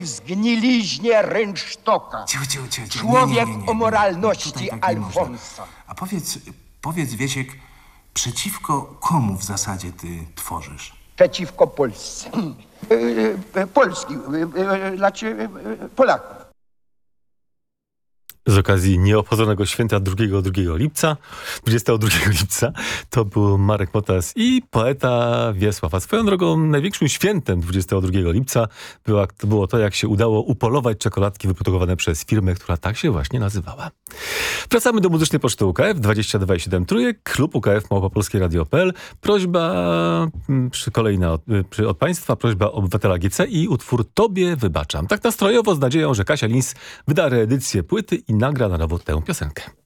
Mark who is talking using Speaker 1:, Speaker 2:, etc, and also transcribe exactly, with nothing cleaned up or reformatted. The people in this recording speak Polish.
Speaker 1: Zgniliźnie rynsztoka.
Speaker 2: Cicho, cicho, cicho, cicho.
Speaker 1: Człowiek
Speaker 2: Nie, nie, nie, nie.
Speaker 1: o moralności
Speaker 2: Tutaj tak nie można.
Speaker 1: Alfonsa.
Speaker 2: A powiedz, powiedz Wiesiek, przeciwko komu w zasadzie ty tworzysz?
Speaker 1: Przeciwko Polsce. E, e, Polski, e, e, znaczy e, Polaków.
Speaker 3: Z okazji nieobchodzonego święta drugiego lipca, dwudziestego drugiego lipca, to był Marek Motas i poeta Wiesław. A swoją drogą największym świętem dwudziestego drugiego lipca było, było to, jak się udało upolować czekoladki wyprodukowane przez firmę, która tak się właśnie nazywała. Wracamy do muzycznej poczty U K F dwadzieścia dwa i siedem trójek, klub U K F małpa-polskie radio kropka p l. Prośba mm, przy kolejna od, przy, od państwa, prośba obywatela G C i utwór Tobie wybaczam. Tak nastrojowo z nadzieją, że Kasia Lins wyda reedycję płyty i nagra na nowo tę piosenkę.